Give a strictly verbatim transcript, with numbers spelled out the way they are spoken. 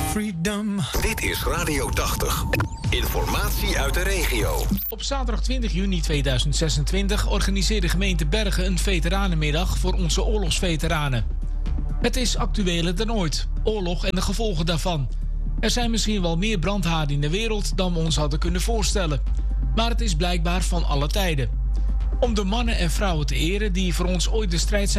freedom. Dit is Radio tachtig. Informatie uit de regio. Op zaterdag twintig juni tweeduizend zesentwintig organiseert de gemeente Bergen een veteranenmiddag voor onze oorlogsveteranen. Het is actueler dan ooit, oorlog en de gevolgen daarvan. Er zijn misschien wel meer brandhaarden in de wereld dan we ons hadden kunnen voorstellen. Maar het is blijkbaar van alle tijden. Om de mannen en vrouwen te eren die voor ons ooit de strijd zijn